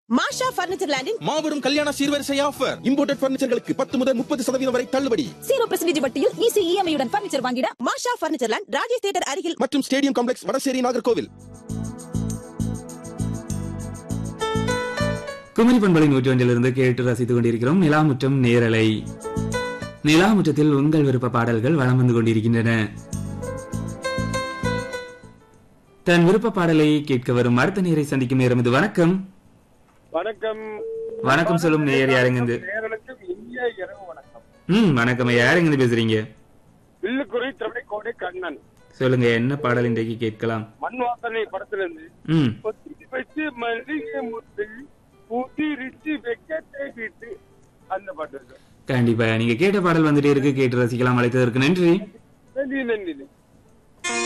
மாஷா furniture லேண்டின் மாபெரும் கல்யாண சீர்வரிசை offer. Imported பர்னிச்சர்களுக்கு 10 முதல் 30% வரை தள்ளுபடி. 0% வட்டியில் ஈஸி இஎம்ஐ உடன் பர்னிச்சர் வாங்கிட மாஷா பர்னிச்சர் லேண்ட் ராஜேஷ் தியேட்டர் அருகில் மற்றும் ஸ்டேடியம் காம்ப்ளெக்ஸ் வடசேரி நாகர்கோவில். குமரி பண்பலை 101 கேட்டு ரசித்துக் கொண்டிருக்கிறோம் நிலாமுற்றம் நேரலை. நிலாமுற்றத்தில் உங்கள் விருப்ப பாடல்கள் வலம் வந்து கொண்டிருக்கின்றன. தன் விருப்ப பாடலை கேட்க வரும் அடுத்த நேரை சந்திக்கும் நேரம் இது. வணக்கம். வணக்கம். வணக்கம் சொல்லும் நேயர் யாருங்க? வணக்கம். யாருங்க பேசுறீங்க? வில்லுக்குறி திரவிடைக்கோடை கண்ணன். சொல்லுங்க, என்ன பாடல் இன்றைக்கு கேட்கலாம்? மண் வாசனை படத்துல இருந்து வச்சு மல்லிகை முத்து பூத்திரிச்சு வெக்கத்தை விட்டு அந்த பாட்டு. கண்டிப்பா நீங்க கேட்ட பாடல் வந்துட்டே இருக்கு, கேட்டு ரசிக்கலாம். அழைத்ததற்கு நன்றி. நன்றி நன்றி.